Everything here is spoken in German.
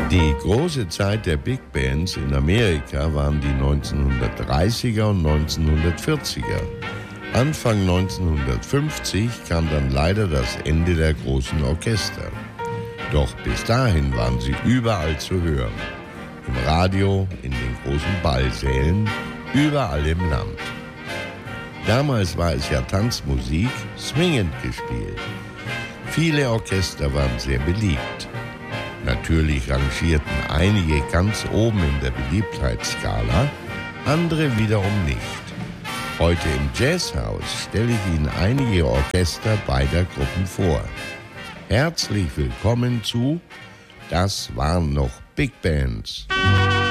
Die große Zeit der Big Bands in Amerika waren die 1930er und 1940er. Anfang 1950 kam dann leider das Ende der großen Orchester. Doch bis dahin waren sie überall zu hören. Im Radio, in den großen Ballsälen, überall im Land. Damals war es ja Tanzmusik, swingend gespielt. Viele Orchester waren sehr beliebt. Natürlich rangierten einige ganz oben in der Beliebtheitsskala, andere wiederum nicht. Heute im Jazzhaus stelle ich Ihnen einige Orchester beider Gruppen vor. Herzlich willkommen zu Das waren noch Big Bands.